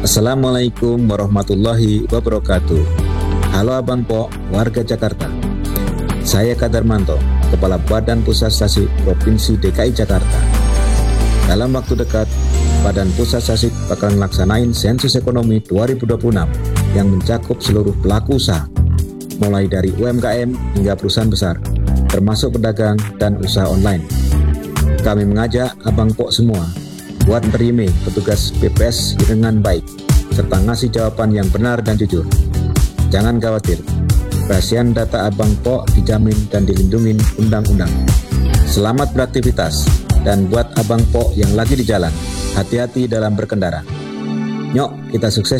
Assalamualaikum warahmatullahi wabarakatuh. Halo Abang Po, warga Jakarta. Saya Kadarmanto, Kepala Badan Pusat Statistik Provinsi DKI Jakarta. Dalam waktu dekat, Badan Pusat Statistik bakal melaksanain sensus ekonomi 2026 yang mencakup seluruh pelaku usaha, mulai dari UMKM hingga perusahaan besar, termasuk pedagang dan usaha online. Kami mengajak Abang Po semua buat menerima petugas BPS dengan baik, serta ngasih jawaban yang benar dan jujur. Jangan khawatir, kerahasiaan data Abang Po dijamin dan dilindungi undang-undang. Selamat beraktivitas, dan buat Abang Po yang lagi di jalan, hati-hati dalam berkendara. Nyok, kita sukses.